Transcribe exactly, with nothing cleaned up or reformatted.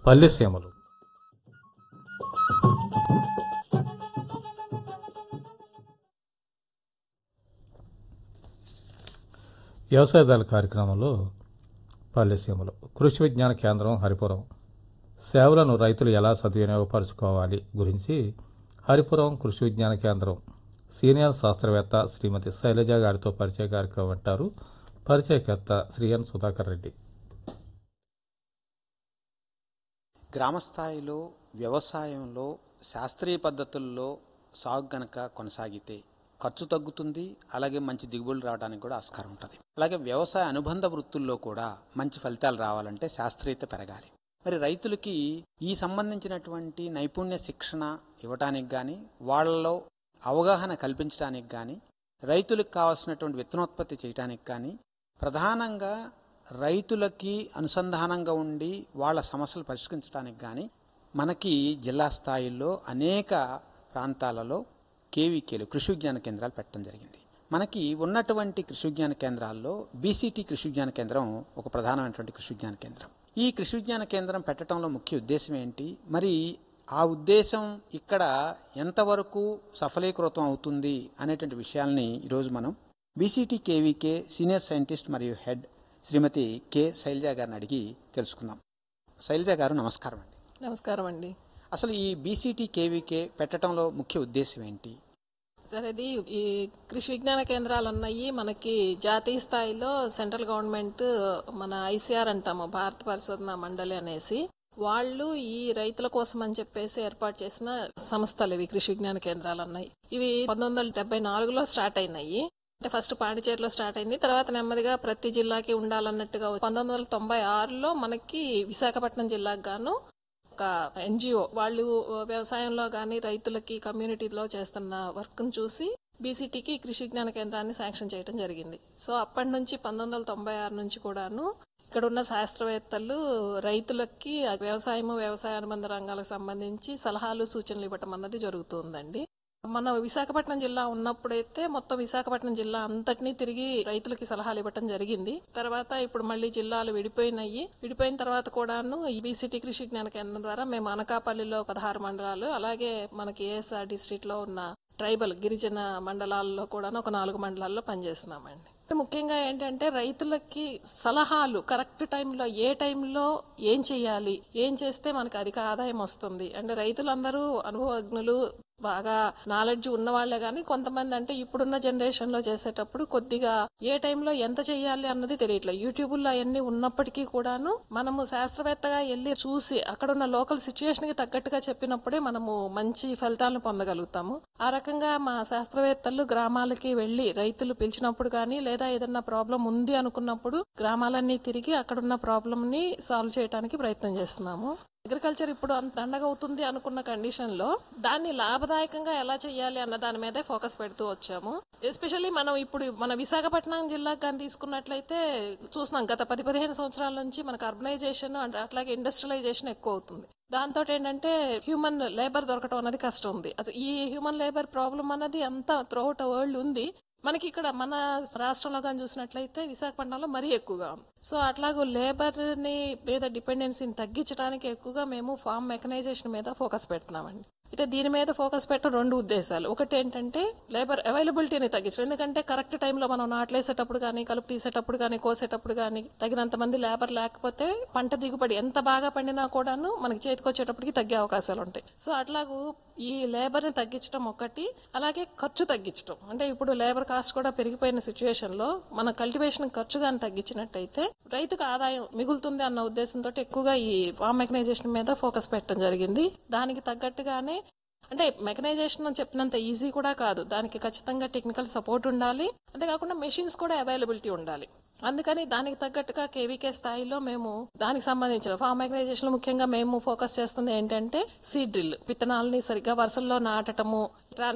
పల్లెసీమలు. వ్యవసాయదారుల కార్యక్రమంలో పల్లెసీమలు. కృషి విజ్ఞాన కేంద్రం హరిపురం సేవలను రైతులు ఎలా సద్వినియోగపరుచుకోవాలి గురించి హరిపురం కృషి విజ్ఞాన కేంద్రం సీనియర్ శాస్త్రవేత్త శ్రీమతి శైలజ గారితో పరిచయ కార్యక్రమం అంటారు. పరిచయకర్త శ్రీ ఎన్ సుధాకర్ రెడ్డి. గ్రామస్థాయిలో వ్యవసాయంలో శాస్త్రీయ పద్ధతుల్లో సాగు గనక కొనసాగితే ఖర్చు తగ్గుతుంది, అలాగే మంచి దిగుబడులు రావడానికి కూడా ఆస్కారం ఉంటుంది. అలాగే వ్యవసాయ అనుబంధ వృత్తుల్లో కూడా మంచి ఫలితాలు రావాలంటే శాస్త్రీయత పెరగాలి. మరి రైతులకి ఈ సంబంధించినటువంటి నైపుణ్య శిక్షణ ఇవ్వటానికి కానీ, వాళ్ళలో అవగాహన కల్పించడానికి కానీ, రైతులకు కావాల్సినటువంటి విత్తనోత్పత్తి చేయడానికి కానీ, ప్రధానంగా రైతులకి అనుసంధానంగా ఉండి వాళ్ళ సమస్యలు పరిష్కరించడానికి కానీ మనకి జిల్లా స్థాయిలో అనేక ప్రాంతాలలో కేవీకేలు కృషి విజ్ఞాన కేంద్రాలు పెట్టడం జరిగింది. మనకి ఉన్నటువంటి కృషి విజ్ఞాన కేంద్రాల్లో బీసీటీ కృషి విజ్ఞాన కేంద్రం ఒక ప్రధానమైనటువంటి కృషి విజ్ఞాన కేంద్రం. ఈ కృషి విజ్ఞాన కేంద్రం పెట్టడంలో ముఖ్య ఉద్దేశం ఏంటి, మరి ఆ ఉద్దేశం ఇక్కడ ఎంతవరకు సఫలీకృతం అవుతుంది అనేటువంటి విషయాల్ని ఈరోజు మనం బీసీటీ కేవీకే సీనియర్ సైంటిస్ట్ మరియు హెడ్ శ్రీమతి కె శైలజ గారిని అడిగి తెలుసుకుందాం. శైలజ గారు నమస్కారం అండి. నమస్కారం అండి. అసలు ఈ బీసీటీ కేవీకే పెట్టడంలో ముఖ్య ఉద్దేశం ఏంటి? సరే, ఇది ఈ కృషి విజ్ఞాన కేంద్రాలు అన్నవి మనకి జాతీయ స్థాయిలో సెంట్రల్ గవర్నమెంట్ మన ఐసీఆర్ అంటాము, భారత పరిశోధన మండలి అనేసి, వాళ్ళు ఈ రైతుల కోసం అని చెప్పేసి ఏర్పాటు చేసిన సంస్థలు ఇవి కృషి విజ్ఞాన కేంద్రాలు అన్నాయి. ఇవి పంతొమ్మిది వందల డెబ్బై నాలుగులో స్టార్ట్ అయినాయి. అంటే ఫస్ట్ పాండిచేరిలో స్టార్ట్ అయింది, తర్వాత నెమ్మదిగా ప్రతి జిల్లాకి ఉండాలన్నట్టుగా పంతొమ్మిది వందల తొంభై ఆరులో మనకి విశాఖపట్నం జిల్లాకు గాను ఒక ఎన్జిఓ వాళ్ళు వ్యవసాయంలో కానీ రైతులకి కమ్యూనిటీలో చేస్తున్న వర్క్ను చూసి బీసీటీకి కృషి విజ్ఞాన కేంద్రాన్ని శాంక్షన్ చేయడం జరిగింది. సో అప్పటి నుంచి పంతొమ్మిది వందల తొంభై ఆరు నుంచి కూడాను ఇక్కడ ఉన్న శాస్త్రవేత్తలు రైతులకి వ్యవసాయము వ్యవసాయ అనుబంధ రంగాలకు సంబంధించి సలహాలు సూచనలు ఇవ్వటం అన్నది జరుగుతుందండి. మన విశాఖపట్నం జిల్లా ఉన్నప్పుడైతే మొత్తం విశాఖపట్నం జిల్లా అంతటినీ తిరిగి రైతులకి సలహాలు ఇవ్వటం జరిగింది. తర్వాత ఇప్పుడు మళ్ళీ జిల్లాలు విడిపోయినాయి. విడిపోయిన తర్వాత కూడాను ఈ బీసీటీ కృషి విజ్ఞాన కేంద్రం ద్వారా మేము అనకాపల్లిలో పదహారు మండలాలు, అలాగే మనకి ఏఎస్ఆర్ డిస్ట్రిక్ట్ లో ఉన్న ట్రైబల్ గిరిజన మండలాల్లో కూడా ఒక నాలుగు మండలాల్లో పనిచేస్తున్నామండి. ముఖ్యంగా ఏంటంటే రైతులకి సలహాలు కరెక్ట్ టైంలో ఏ టైంలో ఏం చెయ్యాలి, ఏం చేస్తే మనకి అధిక ఆదాయం వస్తుంది అంటే రైతులందరూ అనుభవజ్ఞులు, బాగా నాలెడ్జ్ ఉన్నవాళ్లే గాని కొంతమంది అంటే ఇప్పుడున్న జనరేషన్ లో చేసేటప్పుడు కొద్దిగా ఏ టైంలో ఎంత చెయ్యాలి అన్నది తెలియట్లేదు. యూట్యూబ్ లో అవన్నీ ఉన్నప్పటికీ కూడాను మనము శాస్త్రవేత్తగా వెళ్లి చూసి అక్కడున్న లోకల్ సిచ్యుయేషన్ కి తగ్గట్టుగా చెప్పినప్పుడే మనము మంచి ఫలితాలను పొందగలుగుతాము. ఆ రకంగా మా శాస్త్రవేత్తలు గ్రామాలకి వెళ్లి రైతులు పిలిచినప్పుడు కానీ, లేదా ఏదన్నా ప్రాబ్లం ఉంది అనుకున్నప్పుడు గ్రామాలన్నీ తిరిగి అక్కడున్న ప్రాబ్లం ని సాల్వ్ చేయడానికి ప్రయత్నం చేస్తున్నాము. అగ్రికల్చర్ ఇప్పుడు అంత దండగా అవుతుంది అనుకున్న కండిషన్ లో దాన్ని లాభదాయకంగా ఎలా చేయాలి అన్న దాని మీదే ఫోకస్ పెడుతూ వచ్చాము. ఎస్పెషల్లీ మనం ఇప్పుడు మన విశాఖపట్నం జిల్లాకు కానీ తీసుకున్నట్లయితే చూస్తున్నాం, గత పది పదిహేను సంవత్సరాల నుంచి మనకు అర్బనైజేషన్ అండ్ అట్లాగే ఇండస్ట్రియలైజేషన్ ఎక్కువ అవుతుంది. దాంతో ఏంటంటే హ్యూమన్ లేబర్ దొరకడం అనేది కష్టం ఉంది. అసలు ఈ హ్యూమన్ లేబర్ ప్రాబ్లం అనేది అంతా త్రూఅవుట్ వరల్డ్ ఉంది. మనకి ఇక్కడ మన రాష్ట్రంలో కానీ చూసినట్లయితే విశాఖపట్నంలో మరీ ఎక్కువగా ఉంది. సో అట్లాగూ లేబర్ ని మీద డిపెండెన్సీని తగ్గించడానికి ఎక్కువగా మేము ఫార్మ్ మెకనైజేషన్ మీద ఫోకస్ పెడుతున్నామండి. అయితే దీని మీద ఫోకస్ పెట్టడం రెండు ఉద్దేశాలు. ఒకటి ఏంటంటే లేబర్ అవైలబిలిటీని తగ్గించడం. ఎందుకంటే కరెక్ట్ టైంలో మనం నాట్లేసేటప్పుడు కానీ, కలుపు తీసేటప్పుడు కానీ, కోసేటప్పుడు కానీ తగినంత మంది లేబర్ లేకపోతే పంట దిగుబడి ఎంత బాగా పండినా కూడాను మనకి చేతికొచ్చేటప్పటికి తగ్గే అవకాశాలు ఉంటాయి. సో అట్లాగూ ఈ లేబర్ ని తగ్గించడం ఒకటి, అలాగే ఖర్చు తగ్గించడం. అంటే ఇప్పుడు లేబర్ కాస్ట్ కూడా పెరిగిపోయిన సిచ్యువేషన్ లో మన కల్టివేషన్ ఖర్చు కానీ తగ్గించినట్టయితే రైతుకు ఆదాయం మిగులుతుంది అన్న ఉద్దేశంతో ఎక్కువగా ఈ ఫార్మ్ మెకనైజేషన్ మీద ఫోకస్ పెట్టడం జరిగింది. దానికి తగ్గట్టుగానే అంటే మెకనైజేషన్ అని చెప్పినంత ఈజీ కూడా కాదు, దానికి ఖచ్చితంగా టెక్నికల్ సపోర్ట్ ఉండాలి, అంతేకాకుండా మెషిన్స్ కూడా అవైలబిలిటీ ఉండాలి. అందుకని దానికి తగ్గట్టుగా కేవీకే స్థాయిలో మేము దానికి సంబంధించిన ఫార్మ్ మెకనైజేషన్ లో ముఖ్యంగా మేము ఫోకస్ చేస్తుంది ఏంటంటే సీడ్ డ్రిల్, విత్తనాలని సరిగ్గా వరుసల్లో నాటటము,